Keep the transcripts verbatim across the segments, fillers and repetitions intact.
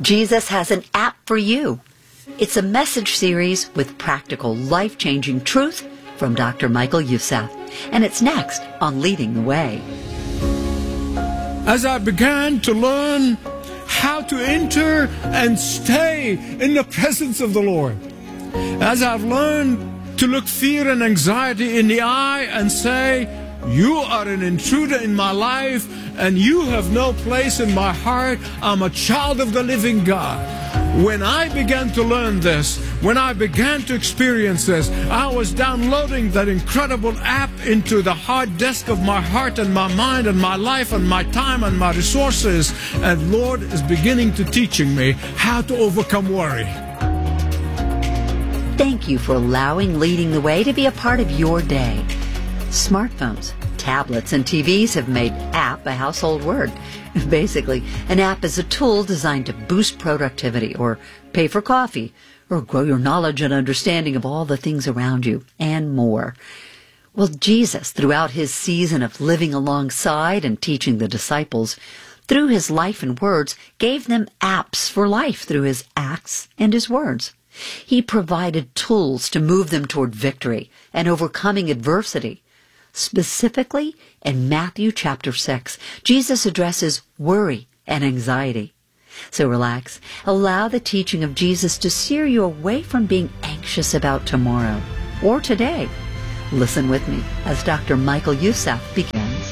Jesus has an app for you. It's a message series with practical, life-changing truth from Doctor Michael Youssef. And it's next on Leading the Way. As I began to learn how to enter and stay in the presence of the Lord, as I've learned to look fear and anxiety in the eye and say, you are an intruder in my life and you have no place in my heart. I'm a child of the living God. When I began to learn this, when I began to experience this, I was downloading that incredible app into the hard disk of my heart and my mind and my life and my time and my resources. And Lord is beginning to teaching me how to overcome worry. Thank you for allowing Leading the Way to be a part of your day. Smartphones, tablets, and T Vs have made app a household word. Basically, an app is a tool designed to boost productivity or pay for coffee or grow your knowledge and understanding of all the things around you and more. Well, Jesus, throughout his season of living alongside and teaching the disciples, through his life and words, gave them apps for life through his acts and his words. He provided tools to move them toward victory and overcoming adversity. Specifically, in Matthew chapter six, Jesus addresses worry and anxiety. So relax, allow the teaching of Jesus to steer you away from being anxious about tomorrow or today. Listen with me as Doctor Michael Youssef begins.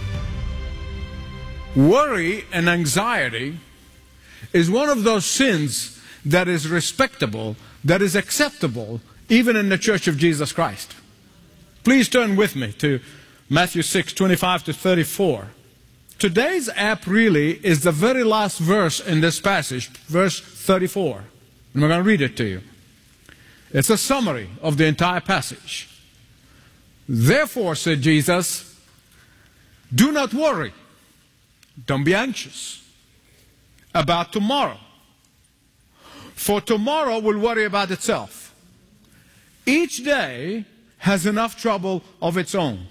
Worry and anxiety is one of those sins that is respectable, that is acceptable, even in the Church of Jesus Christ. Please turn with me to Matthew six, twenty-five to thirty-four. Today's app really is the very last verse in this passage, verse thirty-four. And we're going to read it to you. It's a summary of the entire passage. Therefore, said Jesus, do not worry. Don't be anxious about tomorrow. For tomorrow will worry about itself. Each day has enough trouble of its own.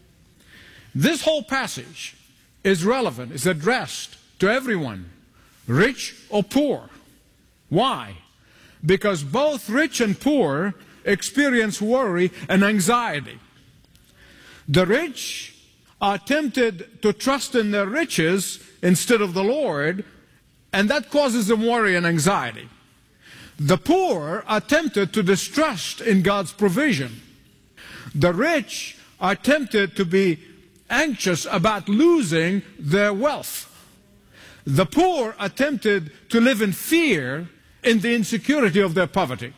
This whole passage is relevant, is addressed to everyone, rich or poor. Why? Because both rich and poor experience worry and anxiety. The rich are tempted to trust in their riches instead of the Lord, and that causes them worry and anxiety. The poor are tempted to distrust in God's provision. The rich are tempted to be anxious about losing their wealth. The poor are tempted to live in fear in the insecurity of their poverty.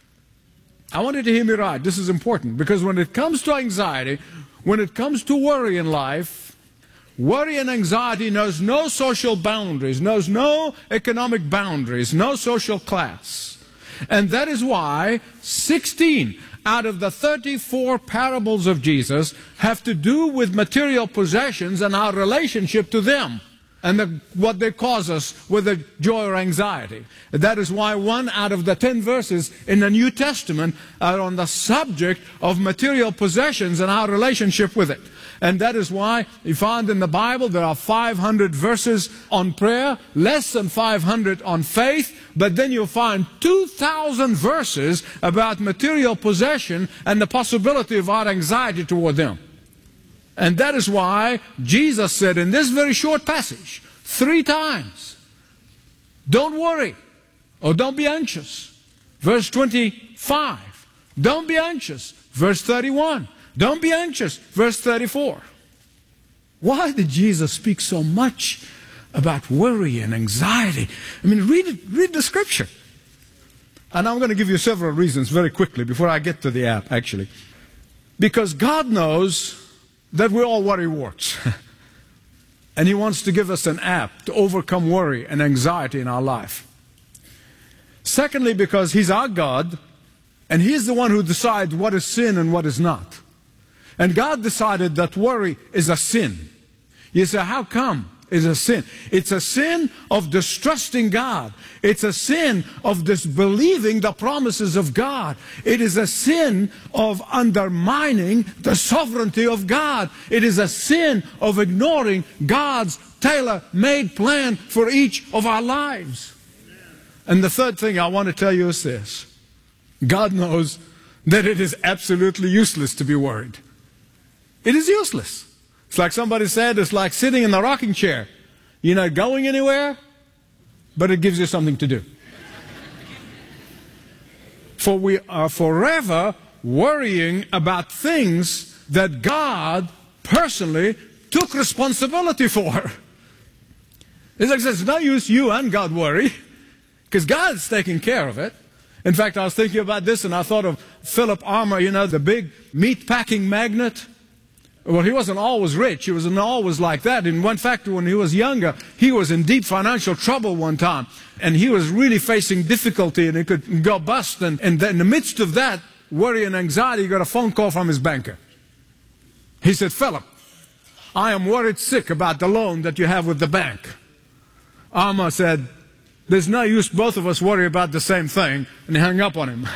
I want you to hear me right. This is important because when it comes to anxiety, when it comes to worry in life, worry and anxiety knows no social boundaries, knows no economic boundaries, no social class. And that is why sixteen out of the thirty-four parables of Jesus have to do with material possessions and our relationship to them and the, what they cause us with the joy or anxiety. That is why one out of the ten verses in the New Testament are on the subject of material possessions and our relationship with it. And that is why you find in the Bible there are five hundred verses on prayer, less than five hundred on faith, but then you'll find two thousand verses about material possession and the possibility of our anxiety toward them. And that is why Jesus said in this very short passage, three times, don't worry or don't be anxious. Verse twenty-five, don't be anxious. Verse thirty-one, don't be anxious. Verse thirty-four. Why did Jesus speak so much about worry and anxiety? I mean, read it, read the scripture. And I'm going to give you several reasons very quickly before I get to the app, actually. Because God knows that we all worry warts. And He wants to give us an app to overcome worry and anxiety in our life. Secondly, because He's our God, and He's the one who decides what is sin and what is not. And God decided that worry is a sin. You say, how come it's a sin? It's a sin of distrusting God. It's a sin of disbelieving the promises of God. It is a sin of undermining the sovereignty of God. It is a sin of ignoring God's tailor-made plan for each of our lives. And the third thing I want to tell you is this. God knows that it is absolutely useless to be worried. It is useless. It's like somebody said, it's like sitting in a rocking chair. You're not going anywhere, but it gives you something to do. For we are forever worrying about things that God personally took responsibility for. It's like it's no use you and God worry, because God's taking care of it. In fact, I was thinking about this and I thought of Philip Armour, you know, the big meat packing magnate. Well, he wasn't always rich. He wasn't always like that. In one fact, when he was younger, he was in deep financial trouble one time. And he was really facing difficulty and he could go bust. And, and in the midst of that, worry and anxiety, he got a phone call from his banker. He said, Philip, I am worried sick about the loan that you have with the bank. Armour said, there's no use both of us worry about the same thing. And he hung up on him.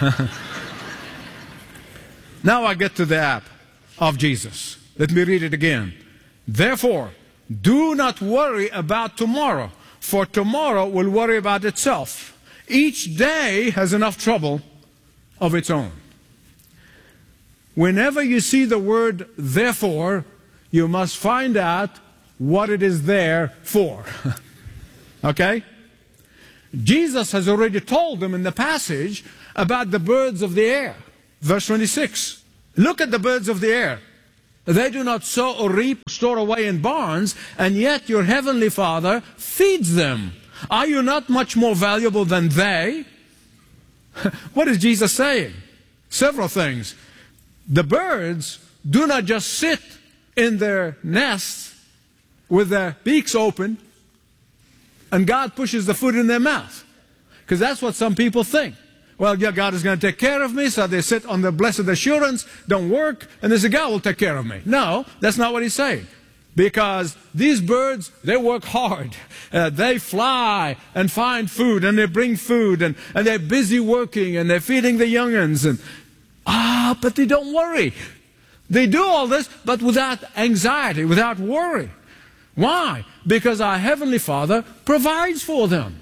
Now I get to the app of Jesus. Let me read it again. Therefore, do not worry about tomorrow, for tomorrow will worry about itself. Each day has enough trouble of its own. Whenever you see the word therefore, you must find out what it is there for. Okay? Jesus has already told them in the passage about the birds of the air. Verse twenty-six. Look at the birds of the air. They do not sow or reap, store away in barns, and yet your heavenly Father feeds them. Are you not much more valuable than they? What is Jesus saying? Several things. The birds do not just sit in their nests with their beaks open and God pushes the food in their mouth. Because that's what some people think. Well, yeah, God is going to take care of me, so they sit on the blessed assurance, don't work, and they say, God will take care of me. No, that's not what he's saying. Because these birds, they work hard. Uh, they fly and find food, and they bring food, and, and they're busy working, and they're feeding the young'uns. And, ah, but they don't worry. They do all this, but without anxiety, without worry. Why? Because our Heavenly Father provides for them.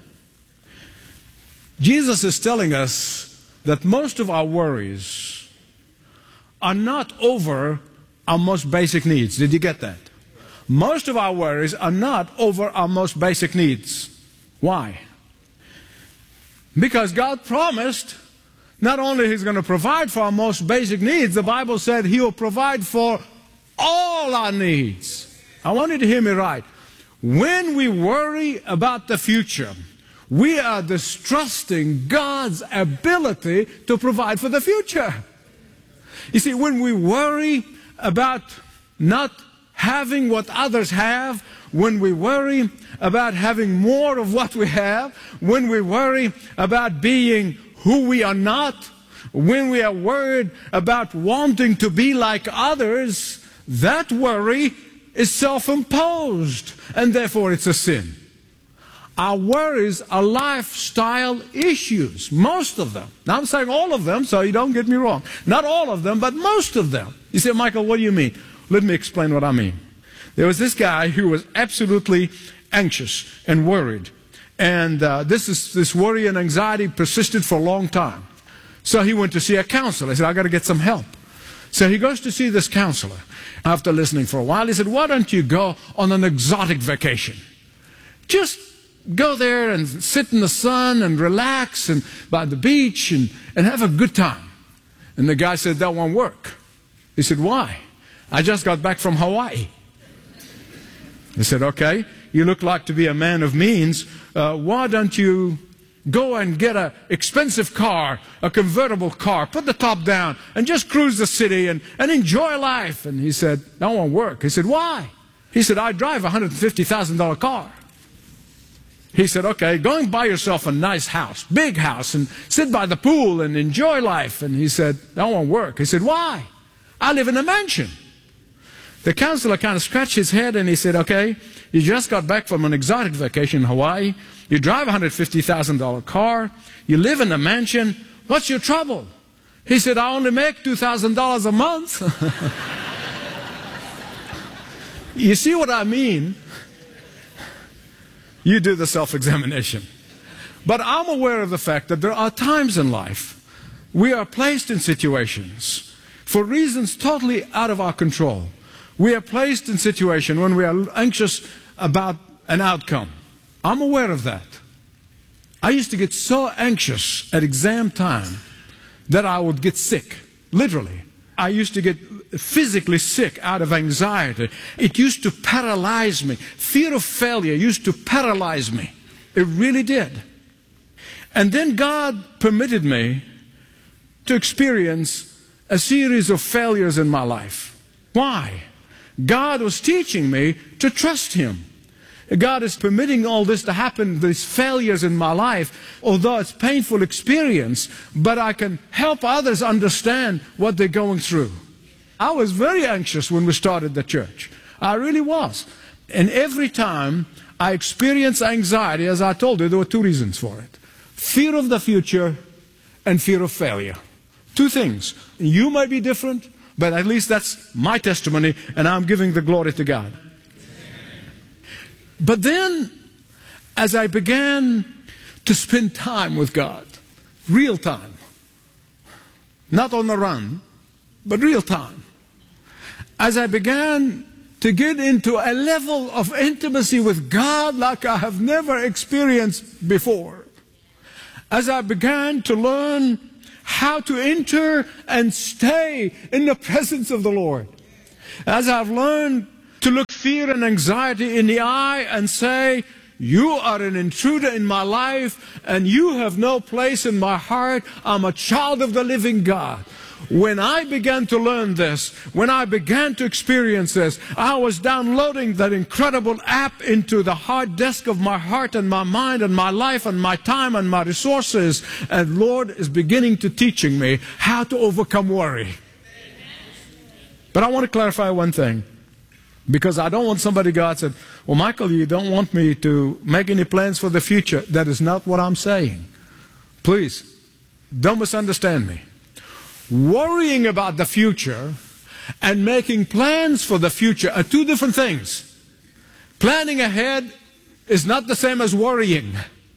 Jesus is telling us that most of our worries are not over our most basic needs. Did you get that? Most of our worries are not over our most basic needs. Why? Because God promised not only He's going to provide for our most basic needs, the Bible said He will provide for all our needs. I want you to hear me right. When we worry about the future, we are distrusting God's ability to provide for the future. You see, when we worry about not having what others have, when we worry about having more of what we have, when we worry about being who we are not, when we are worried about wanting to be like others, that worry is self-imposed, and therefore it's a sin. Our worries are lifestyle issues, most of them. Now I'm saying all of them, so you don't get me wrong. Not all of them, but most of them. You say, Michael, what do you mean? Let me explain what I mean. There was this guy who was absolutely anxious and worried. And uh, this, is, this worry and anxiety persisted for a long time. So he went to see a counselor. He said, I've got to get some help. So he goes to see this counselor. After listening for a while, he said, why don't you go on an exotic vacation? Just go there and sit in the sun and relax and by the beach and, and have a good time. And the guy said, that won't work. He said, why? I just got back from Hawaii. He said, okay, you look like to be a man of means. Uh, why don't you go and get an expensive car, a convertible car, put the top down, and just cruise the city and, and enjoy life? And he said, that won't work. He said, why? He said, I drive a one hundred fifty thousand dollar car. He said, okay, go and buy yourself a nice house, big house, and sit by the pool and enjoy life. And he said, that won't work. He said, why? I live in a mansion. The counselor kind of scratched his head and he said, okay, you just got back from an exotic vacation in Hawaii. You drive a one hundred fifty thousand dollar car. You live in a mansion. What's your trouble? He said, I only make two thousand dollars a month. You see what I mean? You do the self-examination. But I'm aware of the fact that there are times in life we are placed in situations for reasons totally out of our control. We are placed in situations when we are anxious about an outcome. I'm aware of that. I used to get so anxious at exam time that I would get sick, literally. I used to get physically sick out of anxiety. It used to paralyze me. Fear of failure used to paralyze me. It really did. And then God permitted me to experience a series of failures in my life. Why? God was teaching me to trust Him. God is permitting all this to happen, these failures in my life, although it's painful experience, but I can help others understand what they're going through. I was very anxious when we started the church. I really was. And every time I experienced anxiety, as I told you, there were two reasons for it. Fear of the future and fear of failure. Two things. You might be different, but at least that's my testimony, and I'm giving the glory to God. But then, as I began to spend time with God, real time, not on the run, but real time, as I began to get into a level of intimacy with God like I have never experienced before, as I began to learn how to enter and stay in the presence of the Lord, as I've learned to look fear and anxiety in the eye and say, you are an intruder in my life and you have no place in my heart. I'm a child of the living God. When I began to learn this, when I began to experience this, I was downloading that incredible app into the hard disk of my heart and my mind and my life and my time and my resources. And Lord is beginning to teaching me how to overcome worry. But I want to clarify one thing. Because I don't want somebody, God said, well, Michael, you don't want me to make any plans for the future. That is not what I'm saying. Please, don't misunderstand me. Worrying about the future and making plans for the future are two different things. Planning ahead is not the same as worrying.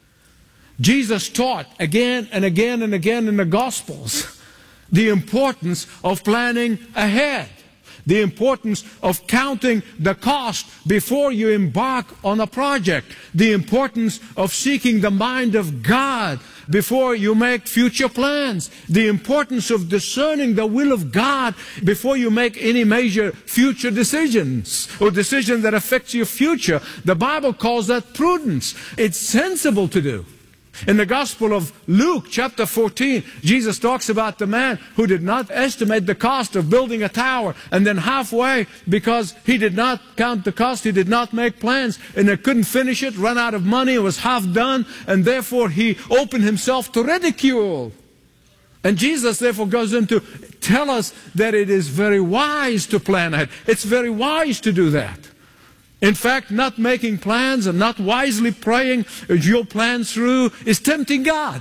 Jesus taught again and again and again in the Gospels the importance of planning ahead. The importance of counting the cost before you embark on a project. The importance of seeking the mind of God before you make future plans. The importance of discerning the will of God before you make any major future decisions or decisions that affect your future. The Bible calls that prudence. It's sensible to do. In the Gospel of Luke, chapter fourteen, Jesus talks about the man who did not estimate the cost of building a tower, and then halfway, because he did not count the cost, he did not make plans, and they couldn't finish it, run out of money, it was half done, and therefore he opened himself to ridicule. And Jesus therefore goes in to tell us that it is very wise to plan ahead. It's very wise to do that. In fact, not making plans and not wisely praying your plans through is tempting God.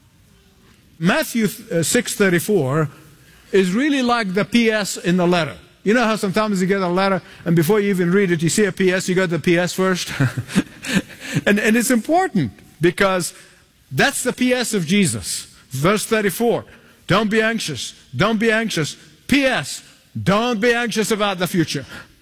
Matthew six thirty-four is really like the P S in the letter. You know how sometimes you get a letter and before you even read it, you see a P S, you go to the P S first? and, and it's important because that's the P S of Jesus. Verse thirty-four, don't be anxious, don't be anxious. P S, don't be anxious about the future.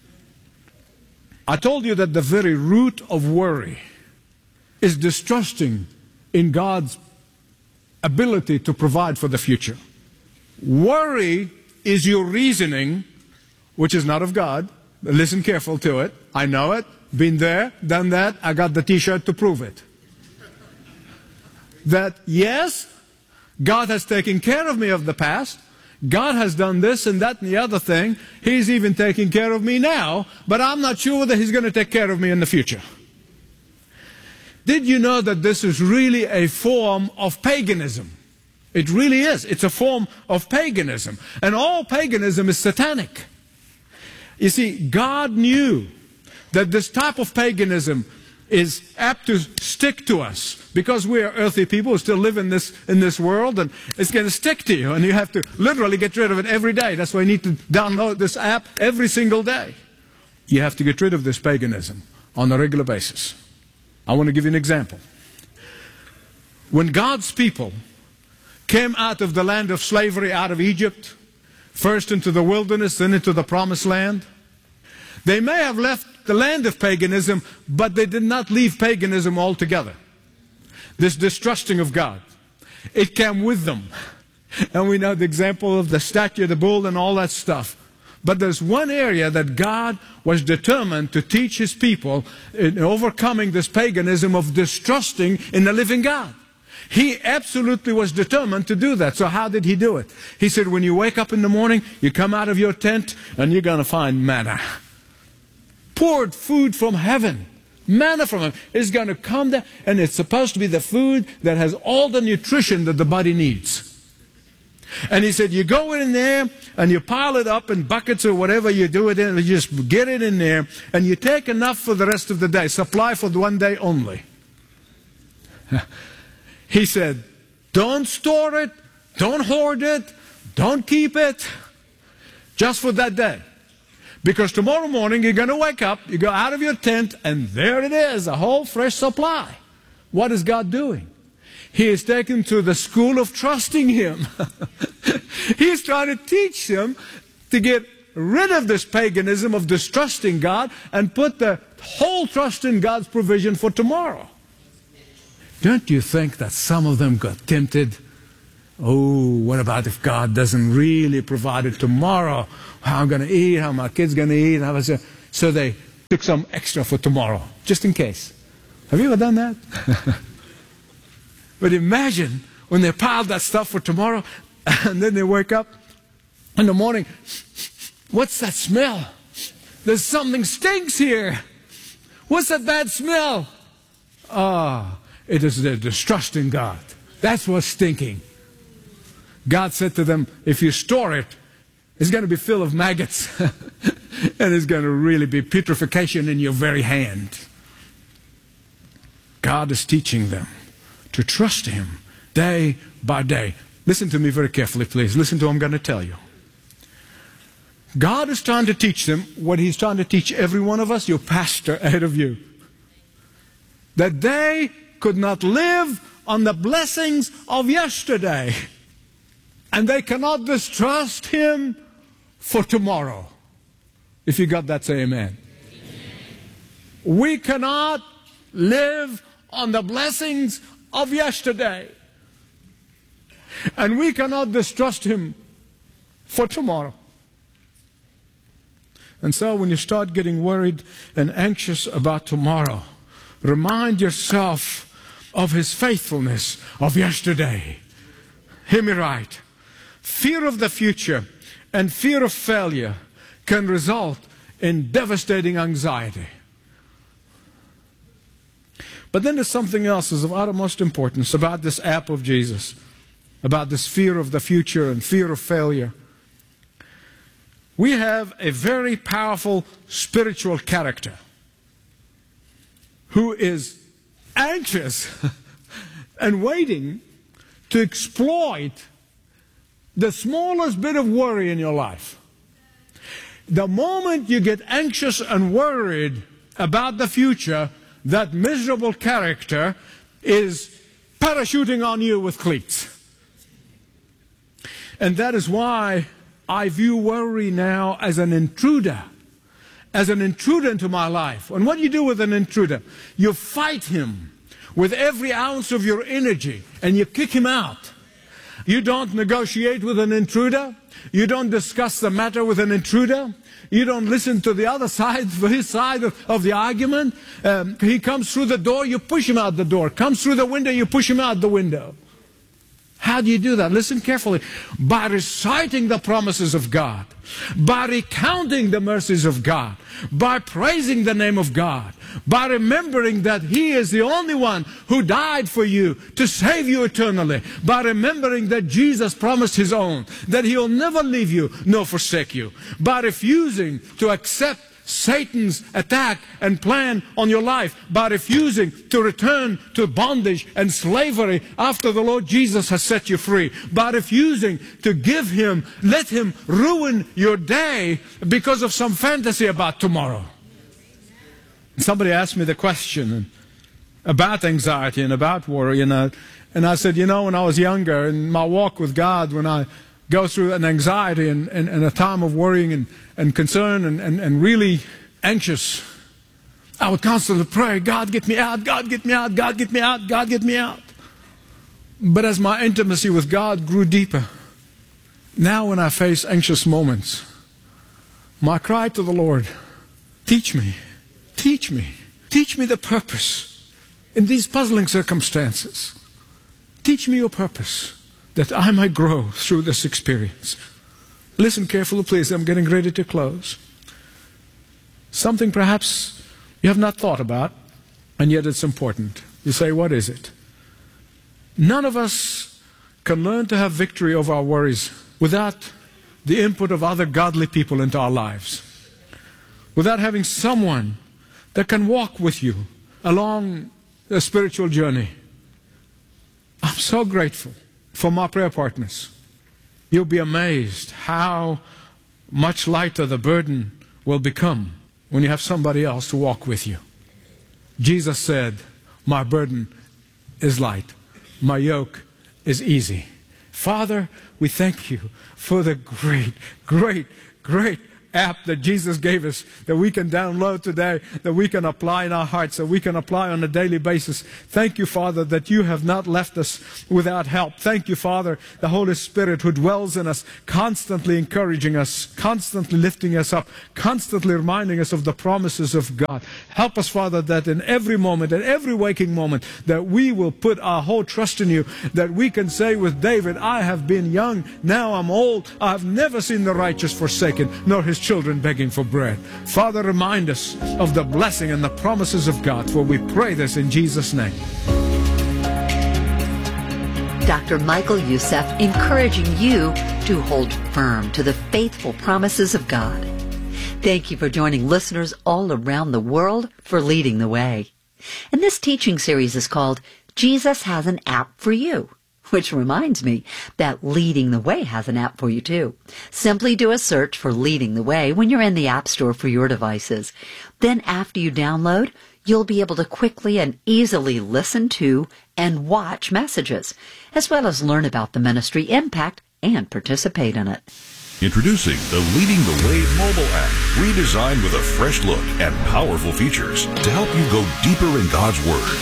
I told you that the very root of worry is distrusting in God's ability to provide for the future. Worry is your reasoning, which is not of God. Listen careful to it. I know it. Been there, done that. I got the t-shirt to prove it. That yes, God has taken care of me of the past. God has done this and that and the other thing. He's even taking care of me now, but I'm not sure whether He's going to take care of me in the future. Did you know that this is really a form of paganism? It really is. It's a form of paganism. And all paganism is satanic. You see, God knew that this type of paganism is apt to stick to us because we are earthly people who still live in this in this world, and it's going to stick to you, and you have to literally get rid of it every day. That's why you need to download this app every single day. You have to get rid of this paganism on a regular basis. I want to give you an example. When God's people came out of the land of slavery, out of Egypt, first into the wilderness, then into the promised land, they may have left the land of paganism, but they did not leave paganism altogether. This distrusting of God, it came with them. And we know the example of the statue, the bull, and all that stuff. But there's one area that God was determined to teach His people in overcoming this paganism of distrusting in the living God. He absolutely was determined to do that. So how did He do it? He said, when you wake up in the morning, you come out of your tent, and you're going to find manna. Poured food from heaven. Manna from heaven. It's going to come down, and it's supposed to be the food that has all the nutrition that the body needs. And He said, you go in there and you pile it up in buckets or whatever you do it in, you just get it in there, and you take enough for the rest of the day, supply for the one day only. He said, don't store it, don't hoard it, don't keep it, just for that day. Because tomorrow morning you're going to wake up, you go out of your tent, and there it is, a whole fresh supply. What is God doing? He is taking them to the school of trusting Him. He's trying to teach them to get rid of this paganism of distrusting God and put the whole trust in God's provision for tomorrow. Don't you think that some of them got tempted? Oh, what about if God doesn't really provide it tomorrow? How I'm going to eat, how my kids going to eat. How was it? So they took some extra for tomorrow, just in case. Have you ever done that? But imagine when they piled that stuff for tomorrow, and then they wake up in the morning. What's that smell? There's something stinks here. What's that bad smell? Ah, it is the distrust in God. That's what's stinking. God said to them, if you store it, it's going to be full of maggots. And it's going to really be putrefaction in your very hand. God is teaching them to trust Him day by day. Listen to me very carefully, please. Listen to what I'm going to tell you. God is trying to teach them what He's trying to teach every one of us, your pastor ahead of you. That they could not live on the blessings of yesterday. And they cannot distrust Him for tomorrow. If you got that, say amen. Amen. We cannot live on the blessings of yesterday. And we cannot distrust Him for tomorrow. And so when you start getting worried and anxious about tomorrow, remind yourself of His faithfulness of yesterday. Hear me right. Fear of the future and fear of failure can result in devastating anxiety. But then there's something else of uttermost importance about this app of Jesus, about this fear of the future and fear of failure. We have a very powerful spiritual character who is anxious and waiting to exploit the smallest bit of worry in your life. The moment you get anxious and worried about the future, that miserable character is parachuting on you with cleats. And that is why I view worry now as an intruder, as an intruder into my life. And what do you do with an intruder? You fight him with every ounce of your energy, and you kick him out. You don't negotiate with an intruder. You don't discuss the matter with an intruder. You don't listen to the other side, his side of, of the argument. Um, he comes through the door, you push him out the door. Comes through the window, you push him out the window. How do you do that? Listen carefully. By reciting the promises of God, by recounting the mercies of God, by praising the name of God, by remembering that He is the only one who died for you to save you eternally, by remembering that Jesus promised His own, that He'll never leave you nor forsake you, by refusing to accept Satan's attack and plan on your life, by refusing to return to bondage and slavery after the Lord Jesus has set you free, by refusing to give Him, let Him ruin your day because of some fantasy about tomorrow. Somebody asked me the question, about anxiety and about worry. And I, and I said, you know, when I was younger, in my walk with God, when I go through an anxiety and, and, and a time of worrying and, and concern and, and, and really anxious, I would constantly pray, God, get me out, God, get me out, God, get me out, God, get me out. But as my intimacy with God grew deeper, now when I face anxious moments, my cry to the Lord, teach me, teach me, teach me the purpose in these puzzling circumstances. Teach me your purpose that I might grow through this experience. Listen carefully, please. I'm getting ready to close. Something perhaps you have not thought about, and yet it's important. You say, what is it? None of us can learn to have victory over our worries without the input of other godly people into our lives, without having someone that can walk with you along a spiritual journey. I'm so grateful for my prayer partners. You'll be amazed how much lighter the burden will become when you have somebody else to walk with you. Jesus said, my burden is light, my yoke is easy. Father, we thank you for the great, great, great app that Jesus gave us, that we can download today, that we can apply in our hearts, that we can apply on a daily basis. Thank you, Father, that you have not left us without help. Thank you, Father, the Holy Spirit who dwells in us, constantly encouraging us, constantly lifting us up, constantly reminding us of the promises of God. Help us, Father, that in every moment, in every waking moment, that we will put our whole trust in you, that we can say with David, I have been young, now I'm old, I have never seen the righteous forsaken, nor his children begging for bread. Father, remind us of the blessing and the promises of God, for we pray this in Jesus' name. Doctor Michael Youssef encouraging you to hold firm to the faithful promises of God. Thank you for joining listeners all around the world for Leading the Way. And this teaching series is called Jesus Has an App for You. Which reminds me that Leading the Way has an app for you too. Simply do a search for Leading the Way when you're in the App Store for your devices. Then after you download, you'll be able to quickly and easily listen to and watch messages, as well as learn about the ministry impact and participate in it. Introducing the Leading the Way mobile app, redesigned with a fresh look and powerful features to help you go deeper in God's Word.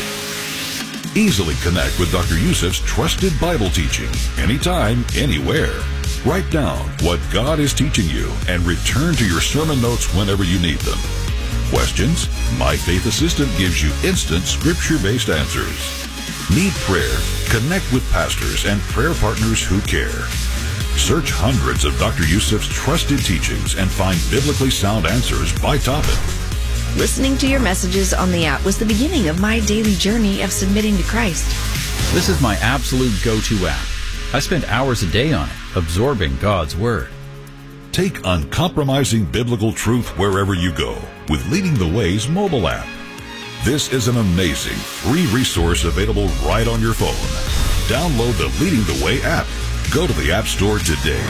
Easily connect with Doctor Youssef's trusted Bible teaching, anytime, anywhere. Write down what God is teaching you and return to your sermon notes whenever you need them. Questions? My Faith Assistant gives you instant scripture-based answers. Need prayer? Connect with pastors and prayer partners who care. Search hundreds of Doctor Youssef's trusted teachings and find biblically sound answers by topic. Listening to your messages on the app was the beginning of my daily journey of submitting to Christ. This is my absolute go-to app. I spend hours a day on it, absorbing God's Word. Take uncompromising biblical truth wherever you go with Leading the Way's mobile app. This is an amazing free resource available right on your phone. Download the Leading the Way app. Go to the App Store today.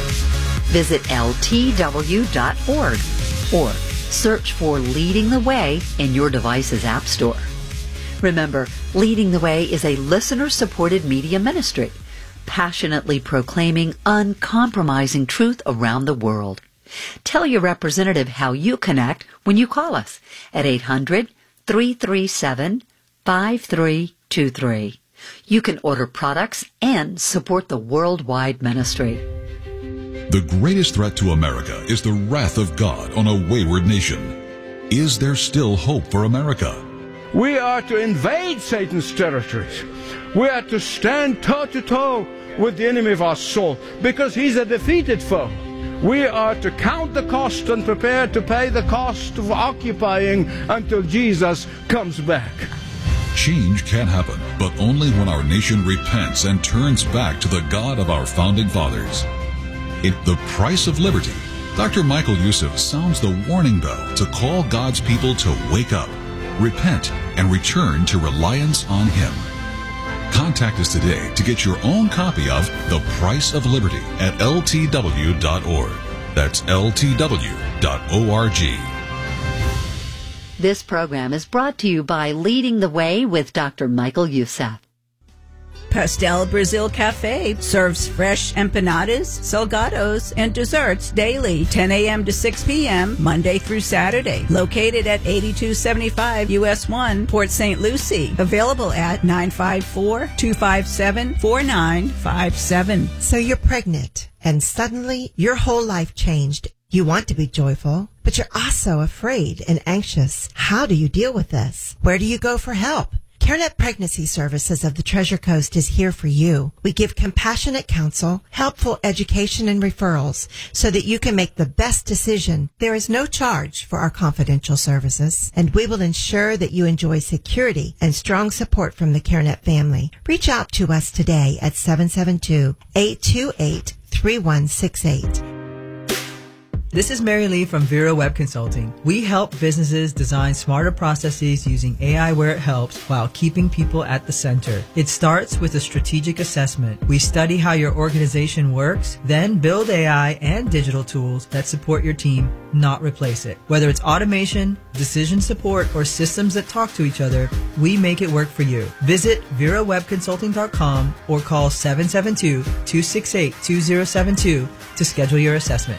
Visit L T W dot org or search for Leading the Way in your device's App Store. Remember, Leading the Way is a listener-supported media ministry, passionately proclaiming uncompromising truth around the world. Tell your representative how you connect when you call us at eight hundred, three three seven, five three two three. You can order products and support the worldwide ministry. The greatest threat to America is the wrath of God on a wayward nation. Is there still hope for America? We are to invade Satan's territories. We are to stand toe-to-toe with the enemy of our soul because he's a defeated foe. We are to count the cost and prepare to pay the cost of occupying until Jesus comes back. Change can happen, but only when our nation repents and turns back to the God of our founding fathers. In The Price of Liberty, Doctor Michael Youssef sounds the warning bell to call God's people to wake up, repent, and return to reliance on Him. Contact us today to get your own copy of The Price of Liberty at L T W dot org. That's L T W dot org. This program is brought to you by Leading the Way with Doctor Michael Youssef. Pastel Brazil Cafe serves fresh empanadas, salgados, and desserts daily, ten a.m. to six p.m., Monday through Saturday. Located at eighty-two seventy-five U S one, Port Saint Lucie. Available at nine five four, two five seven, four nine five seven. So you're pregnant, and suddenly your whole life changed. You want to be joyful, but you're also afraid and anxious. How do you deal with this? Where do you go for help? CareNet Pregnancy Services of the Treasure Coast is here for you. We give compassionate counsel, helpful education, and referrals so that you can make the best decision. There is no charge for our confidential services, and we will ensure that you enjoy security and strong support from the CareNet family. Reach out to us today at seven seven two, eight two eight, three one six eight. This is Mary Lee from Vera Web Consulting. We help businesses design smarter processes using A I where it helps while keeping people at the center. It starts with a strategic assessment. We study how your organization works, then build A I and digital tools that support your team, not replace it. Whether it's automation, decision support, or systems that talk to each other, we make it work for you. Visit vera web consulting dot com or call seven seven two, two six eight, two zero seven two to schedule your assessment.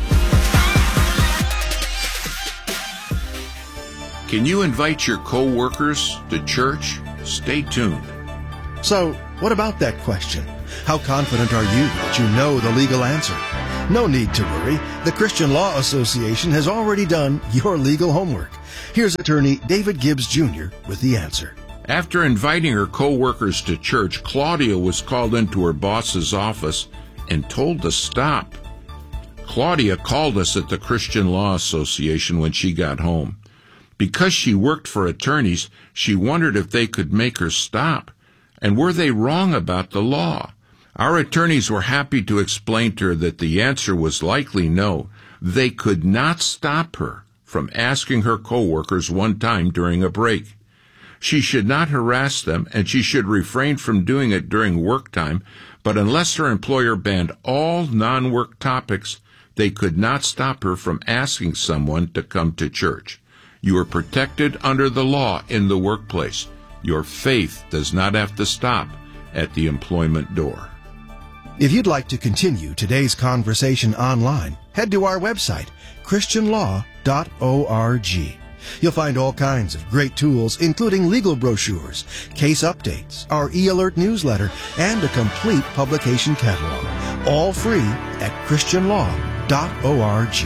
Can you invite your co-workers to church? Stay tuned. So, what about that question? How confident are you that you know the legal answer? No need to worry. The Christian Law Association has already done your legal homework. Here's attorney David Gibbs Junior with the answer. After inviting her co-workers to church, Claudia was called into her boss's office and told to stop. Claudia called us at the Christian Law Association when she got home. Because she worked for attorneys, she wondered if they could make her stop. And were they wrong about the law? Our attorneys were happy to explain to her that the answer was likely no. They could not stop her from asking her coworkers one time during a break. She should not harass them, and she should refrain from doing it during work time, but unless her employer banned all non-work topics, they could not stop her from asking someone to come to church. You are protected under the law in the workplace. Your faith does not have to stop at the employment door. If you'd like to continue today's conversation online, head to our website, christian law dot org. You'll find all kinds of great tools, including legal brochures, case updates, our e-alert newsletter, and a complete publication catalog, all free at christian law dot org.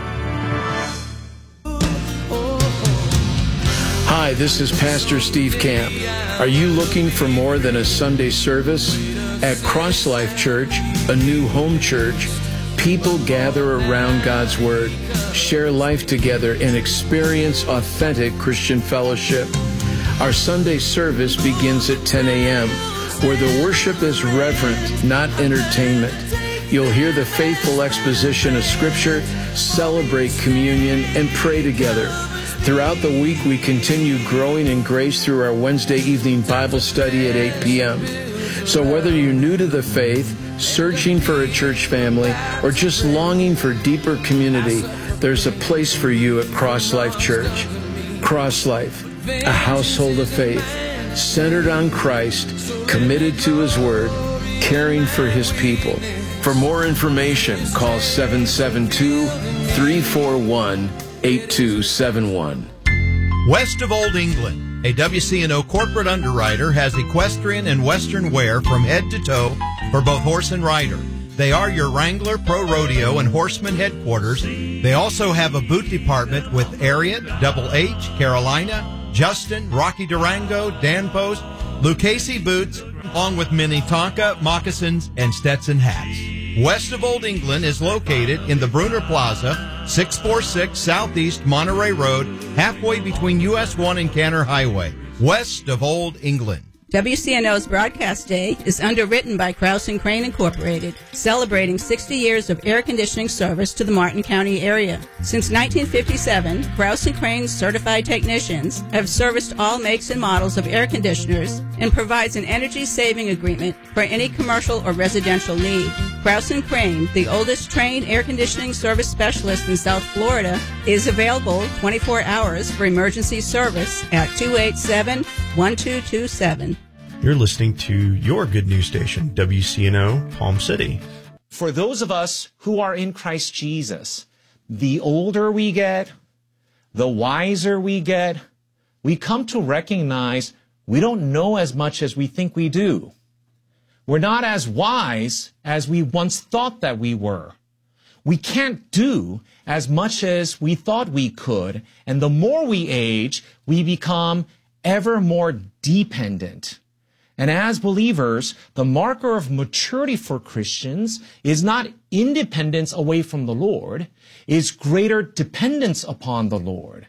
Hi, this is Pastor Steve Camp. Are you looking for more than a Sunday service? At Cross Life Church, a new home church, people gather around God's Word, share life together, and experience authentic Christian fellowship. Our Sunday service begins at ten a.m., where the worship is reverent, not entertainment. You'll hear the faithful exposition of Scripture, celebrate communion, and pray together. Throughout the week, we continue growing in grace through our Wednesday evening Bible study at eight p.m. So whether you're new to the faith, searching for a church family, or just longing for deeper community, there's a place for you at Cross Life Church. Cross Life, a household of faith, centered on Christ, committed to His Word, caring for His people. For more information, call seven seven two, three four one, eight two seven one. West of Old England, a W C N O corporate underwriter has equestrian and western wear from head to toe for both horse and rider. They are your Wrangler, Pro Rodeo, and Horseman headquarters. They also have a boot department with Ariat, Double H, Carolina, Justin, Rocky Durango, Dan Post, Lucchese boots, along with Minnetonka, moccasins, and Stetson hats. West of Old England is located in the Bruner Plaza, six forty-six Southeast Monterey Road, halfway between U S one and Canner Highway. West of Old England. W C N O's Broadcast Day is underwritten by Krause and Crane Incorporated, celebrating sixty years of air conditioning service to the Martin County area. Since nineteen fifty-seven, Krause and Crane's certified technicians have serviced all makes and models of air conditioners and provides an energy-saving agreement for any commercial or residential need. Krause and Crane, the oldest trained air conditioning service specialist in South Florida, is available twenty-four hours for emergency service at two eight seven, one two two seven. You're listening to your good news station, W C N O Palm City. For those of us who are in Christ Jesus, the older we get, the wiser we get, we come to recognize we don't know as much as we think we do. We're not as wise as we once thought that we were. We can't do as much as we thought we could, and the more we age, we become ever more dependent. And as believers, the marker of maturity for Christians is not independence away from the Lord, is greater dependence upon the Lord.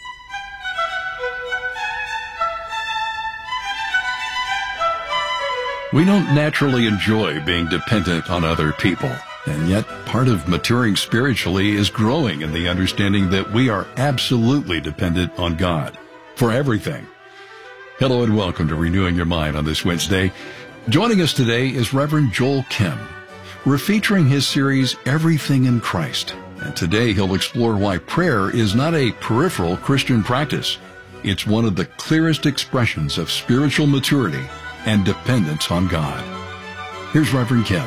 We don't naturally enjoy being dependent on other people, and yet part of maturing spiritually is growing in the understanding that we are absolutely dependent on God for everything. Hello and welcome to Renewing Your Mind on this Wednesday. Joining us today is Reverend Joel Kim. We're featuring his series, Everything in Christ. And today he'll explore why prayer is not a peripheral Christian practice. It's one of the clearest expressions of spiritual maturity and dependence on God. Here's Reverend Kim.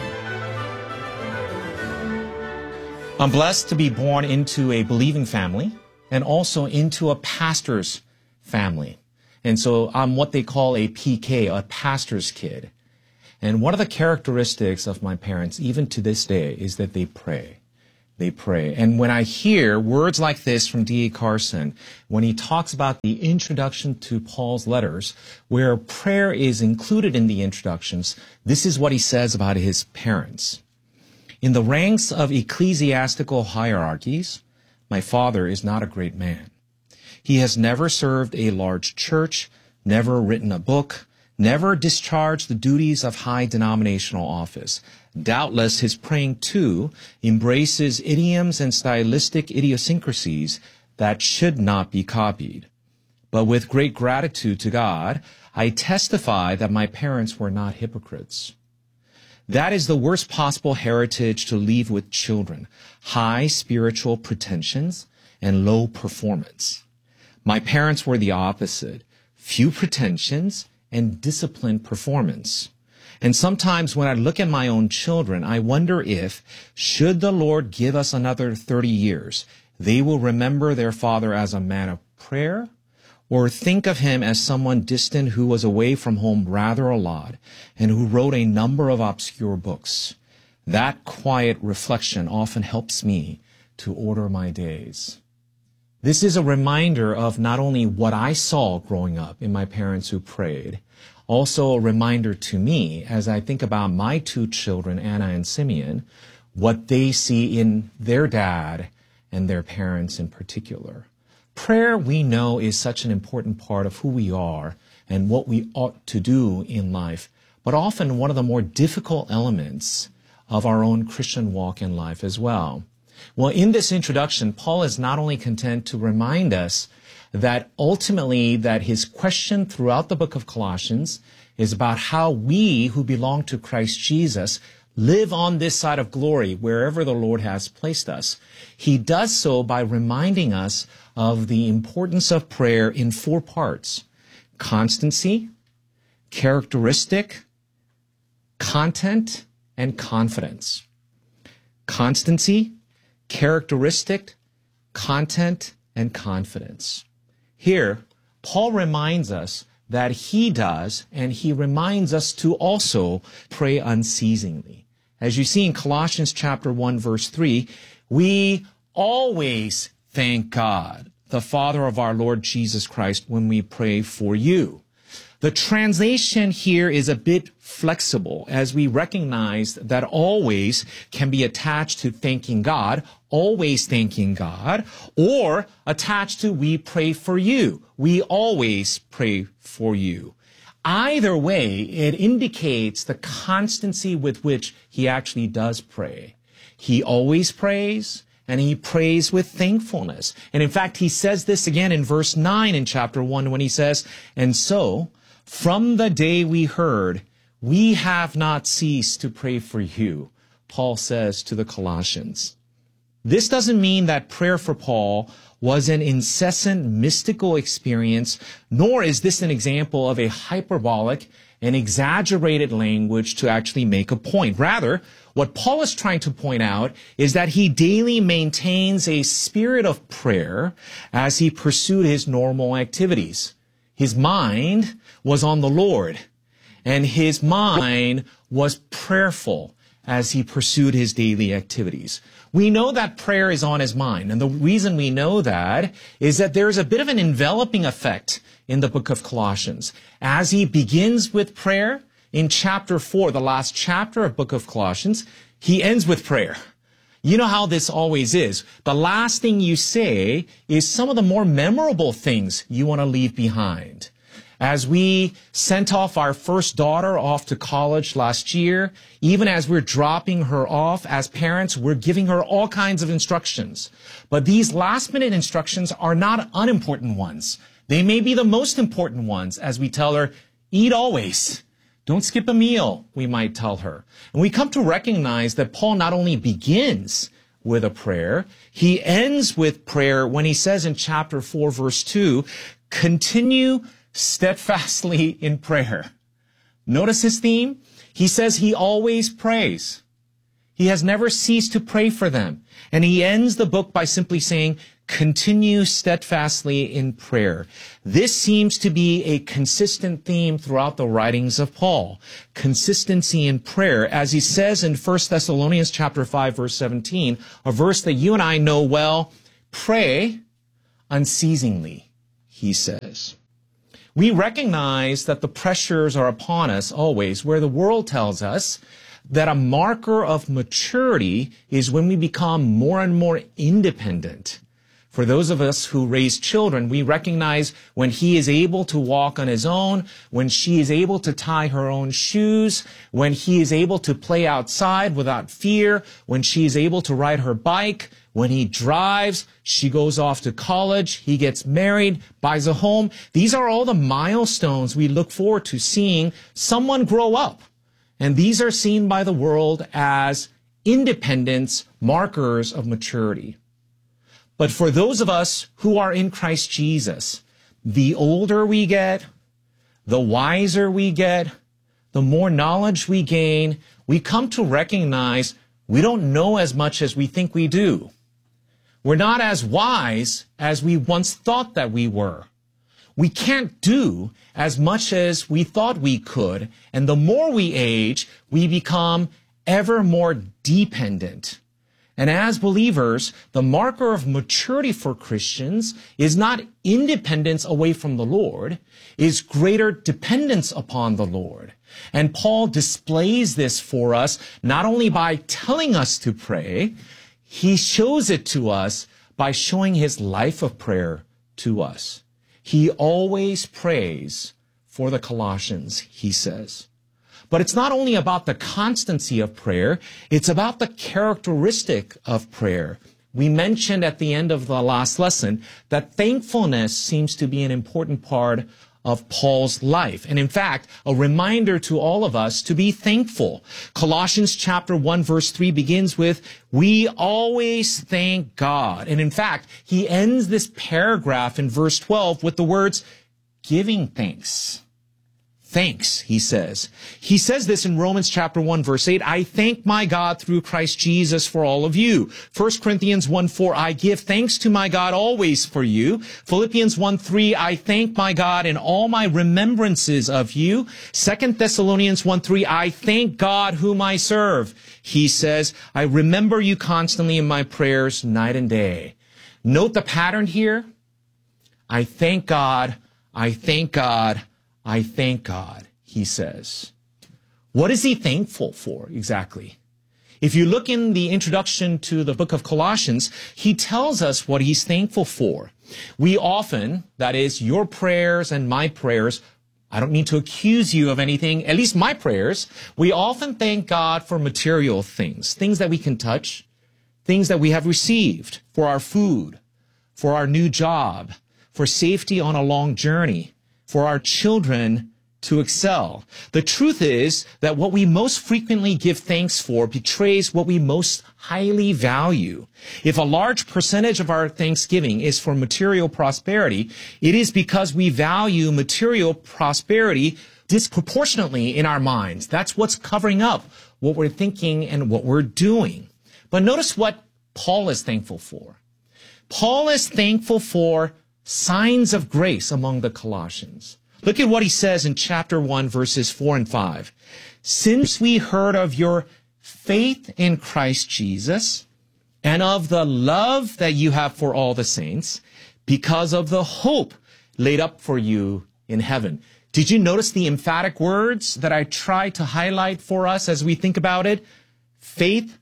I'm blessed to be born into a believing family and also into a pastor's family. And so I'm what they call a P K, a pastor's kid. And one of the characteristics of my parents, even to this day, is that they pray. They pray. And when I hear words like this from D A Carson, when he talks about the introduction to Paul's letters, where prayer is included in the introductions, this is what he says about his parents. In the ranks of ecclesiastical hierarchies, my father is not a great man. He has never served a large church, never written a book, never discharged the duties of high denominational office. Doubtless his praying, too, embraces idioms and stylistic idiosyncrasies that should not be copied. But with great gratitude to God, I testify that my parents were not hypocrites. That is the worst possible heritage to leave with children: high spiritual pretensions and low performance. My parents were the opposite: few pretensions and disciplined performance. And sometimes when I look at my own children, I wonder if, should the Lord give us another thirty years, they will remember their father as a man of prayer, or think of him as someone distant who was away from home rather a lot and who wrote a number of obscure books. That quiet reflection often helps me to order my days. This is a reminder of not only what I saw growing up in my parents who prayed, also a reminder to me as I think about my two children, Anna and Simeon, what they see in their dad and their parents in particular. Prayer, we know, is such an important part of who we are and what we ought to do in life, but often one of the more difficult elements of our own Christian walk in life as well. Well, in this introduction, Paul is not only content to remind us that ultimately that his question throughout the book of Colossians is about how we who belong to Christ Jesus live on this side of glory wherever the Lord has placed us. He does so by reminding us of the importance of prayer in four parts: constancy, characteristic, content, and confidence. Constancy, characteristic, content, and confidence. Here, Paul reminds us that he does, and he reminds us to also pray unceasingly. As you see in Colossians chapter one, verse three, we always thank God, the Father of our Lord Jesus Christ, when we pray for you. The translation here is a bit flexible, as we recognize that always can be attached to thanking God, always thanking God, or attached to we pray for you. We always pray for you. Either way, it indicates the constancy with which he actually does pray. He always prays, and he prays with thankfulness. And in fact, he says this again in verse nine in chapter one when he says, "And so, from the day we heard, we have not ceased to pray for you," Paul says to the Colossians. This doesn't mean that prayer for Paul was an incessant mystical experience, nor is this an example of a hyperbolic and exaggerated language to actually make a point. Rather, what Paul is trying to point out is that he daily maintains a spirit of prayer as he pursued his normal activities. His mind was on the Lord, and his mind was prayerful as he pursued his daily activities. We know that prayer is on his mind, and the reason we know that is that there's a bit of an enveloping effect in the book of Colossians. As he begins with prayer, in chapter four, the last chapter of book of Colossians, he ends with prayer. You know how this always is. The last thing you say is some of the more memorable things you want to leave behind. As we sent off our first daughter off to college last year, even as we're dropping her off, as parents, we're giving her all kinds of instructions. But these last-minute instructions are not unimportant ones. They may be the most important ones as we tell her, eat always. Don't skip a meal, we might tell her. And we come to recognize that Paul not only begins with a prayer, he ends with prayer when he says in chapter four, verse two, continue steadfastly in prayer. Notice his theme? He says he always prays. He has never ceased to pray for them. And he ends the book by simply saying, continue steadfastly in prayer. This seems to be a consistent theme throughout the writings of Paul. Consistency in prayer, as he says in First Thessalonians chapter five, verse seventeen, a verse that you and I know well, pray unceasingly, he says. We recognize that the pressures are upon us always, where the world tells us that a marker of maturity is when we become more and more independent. For those of us who raise children, we recognize when he is able to walk on his own, when she is able to tie her own shoes, when he is able to play outside without fear, when she is able to ride her bike, when he drives, she goes off to college, he gets married, buys a home. These are all the milestones we look forward to seeing someone grow up. And these are seen by the world as independence, markers of maturity. But for those of us who are in Christ Jesus, the older we get, the wiser we get, the more knowledge we gain, we come to recognize we don't know as much as we think we do. We're not as wise as we once thought that we were. We can't do as much as we thought we could, and the more we age, we become ever more dependent. And as believers, the marker of maturity for Christians is not independence away from the Lord, is greater dependence upon the Lord. And Paul displays this for us not only by telling us to pray, he shows it to us by showing his life of prayer to us. He always prays for the Colossians, he says. But it's not only about the constancy of prayer, it's about the characteristic of prayer. We mentioned at the end of the last lesson that thankfulness seems to be an important part of Paul's life. And in fact, a reminder to all of us to be thankful. Colossians chapter one verse three begins with, we always thank God. And in fact, he ends this paragraph in verse twelve with the words, giving thanks. Thanks, he says. He says this in Romans chapter one, verse eight, I thank my God through Christ Jesus for all of you. First Corinthians one, four, I give thanks to my God always for you. Philippians one, three, I thank my God in all my remembrances of you. Second Thessalonians one, three, I thank God whom I serve. He says, I remember you constantly in my prayers night and day. Note the pattern here. I thank God, I thank God, I thank God, he says. What is he thankful for exactly? If you look in the introduction to the book of Colossians, he tells us what he's thankful for. We often, that is, your prayers and my prayers, I don't mean to accuse you of anything, at least my prayers. We often thank God for material things, things that we can touch, things that we have received, for our food, for our new job, for safety on a long journey, for our children to excel. The truth is that what we most frequently give thanks for betrays what we most highly value. If a large percentage of our thanksgiving is for material prosperity, it is because we value material prosperity disproportionately in our minds. That's what's covering up what we're thinking and what we're doing. But notice what Paul is thankful for. Paul is thankful for signs of grace among the Colossians. Look at what he says in chapter one, verses four and five. Since we heard of your faith in Christ Jesus and of the love that you have for all the saints, because of the hope laid up for you in heaven. Did you notice the emphatic words that I try to highlight for us as we think about it? Faith,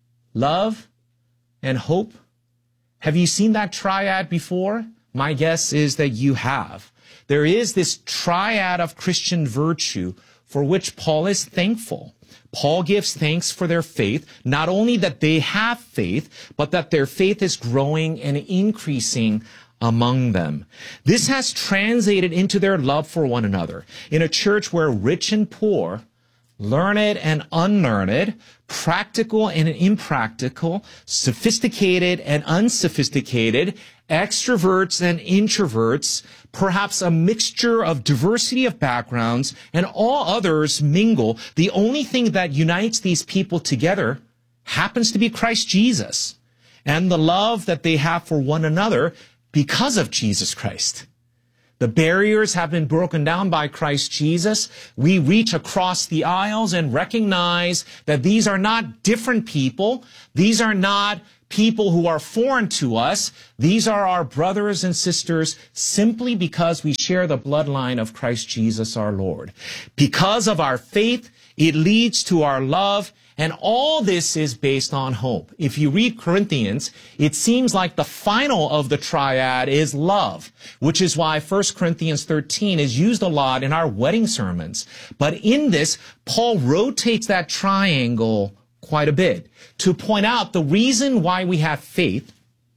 love, and hope. Have you seen that triad before? My guess is that you have. There is this triad of Christian virtue for which Paul is thankful. Paul gives thanks for their faith, not only that they have faith, but that their faith is growing and increasing among them. This has translated into their love for one another. In a church where rich and poor, learned and unlearned, practical and impractical, sophisticated and unsophisticated, extroverts and introverts, perhaps a mixture of diversity of backgrounds, and all others mingle, the only thing that unites these people together happens to be Christ Jesus and the love that they have for one another because of Jesus Christ. The barriers have been broken down by Christ Jesus. We reach across the aisles and recognize that these are not different people. These are not people who are foreign to us. These are our brothers and sisters simply because we share the bloodline of Christ Jesus our Lord. Because of our faith, it leads to our love, and all this is based on hope. If you read Corinthians, it seems like the final of the triad is love, which is why First Corinthians thirteen is used a lot in our wedding sermons. But in this, Paul rotates that triangle quite a bit to point out the reason why we have faith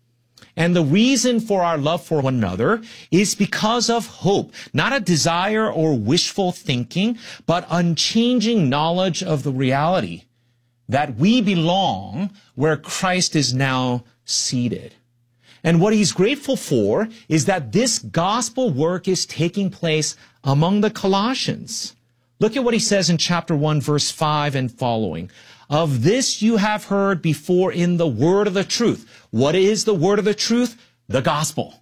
and the reason for our love for one another is because of hope, not a desire or wishful thinking, but unchanging knowledge of the reality that we belong where Christ is now seated. And what he's grateful for is that this gospel work is taking place among the Colossians. Look at what he says in chapter one, verse five and following. Of this you have heard before in the word of the truth. What is the word of the truth? The gospel.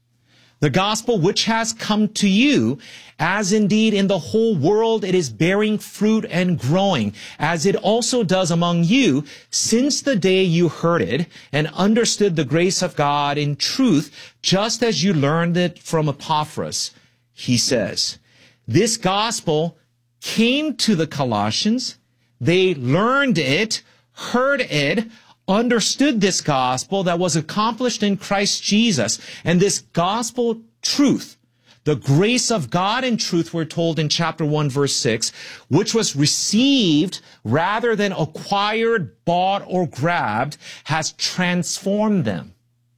The gospel which has come to you, as indeed in the whole world it is bearing fruit and growing, as it also does among you, since the day you heard it and understood the grace of God in truth, just as you learned it from Epaphras. He says, this gospel came to the Colossians. They learned it, heard it, understood this gospel that was accomplished in Christ Jesus. And this gospel truth, the grace of God in truth, we're told in chapter one, verse six, which was received rather than acquired, bought, or grabbed, has transformed them,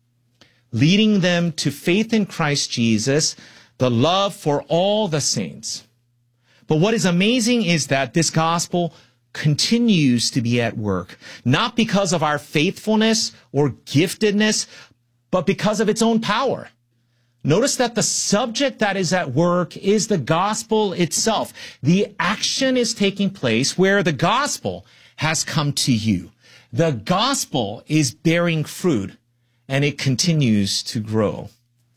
leading them to faith in Christ Jesus, the love for all the saints. But what is amazing is that this gospel continues to be at work, not because of our faithfulness or giftedness, but because of its own power. Notice that the subject that is at work is the gospel itself. The action is taking place where the gospel has come to you. The gospel is bearing fruit, and it continues to grow.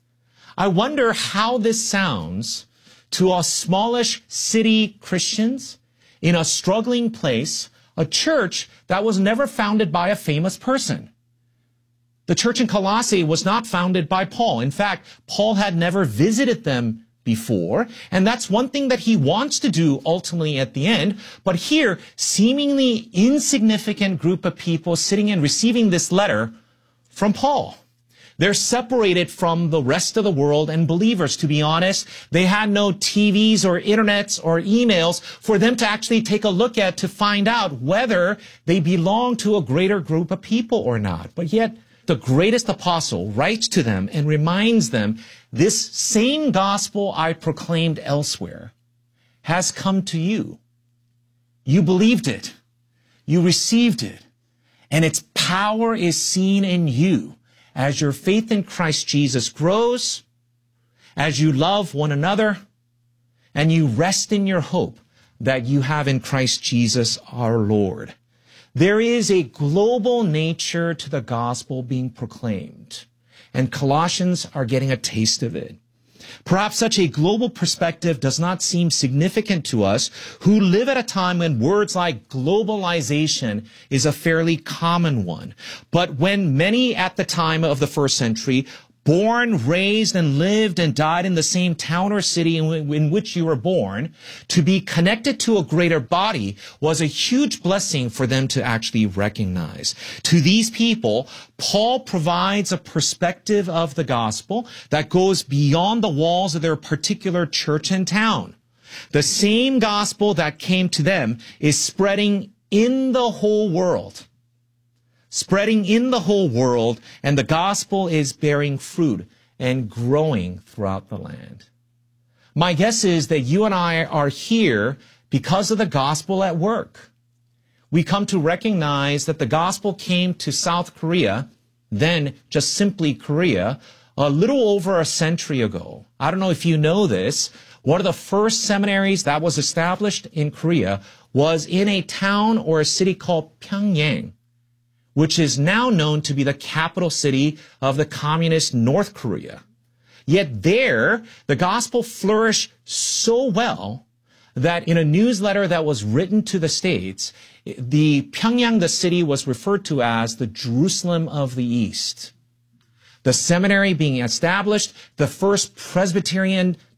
I wonder how this sounds to us smallish city Christians in a struggling place, a church that was never founded by a famous person. The church in Colossae was not founded by Paul. In fact, Paul had never visited them before, and that's one thing that he wants to do ultimately at the end. But here, seemingly insignificant group of people sitting and receiving this letter from Paul. They're separated from the rest of the world and believers. To be honest, they had no T Vs or internets or emails for them to actually take a look at to find out whether they belong to a greater group of people or not. But yet, the greatest apostle writes to them and reminds them, this same gospel I proclaimed elsewhere has come to you. You believed it. You received it. And its power is seen in you as your faith in Christ Jesus grows, as you love one another, and you rest in your hope that you have in Christ Jesus our Lord. There is a global nature to the gospel being proclaimed, and Colossians are getting a taste of it. Perhaps such a global perspective does not seem significant to us who live at a time when words like globalization is a fairly common one. But when many at the time of the first century, born, raised, and lived and died in the same town or city in, in which you were born, to be connected to a greater body was a huge blessing for them to actually recognize. To these people, Paul provides a perspective of the gospel that goes beyond the walls of their particular church and town. The same gospel that came to them is spreading in the whole world. Spreading in the whole world, and the gospel is bearing fruit and growing throughout the land. My guess is that you and I are here because of the gospel at work. We come to recognize that the gospel came to South Korea, then just simply Korea, a little over a century ago. I don't know if you know this. One of the first seminaries that was established in Korea was in a town or a city called Pyongyang, which is now known to be the capital city of the communist North Korea. Yet there, the gospel flourished so well that in a newsletter that was written to the States, the Pyongyang, the city, was referred to as the Jerusalem of the East. The seminary being established, the first Presbyterian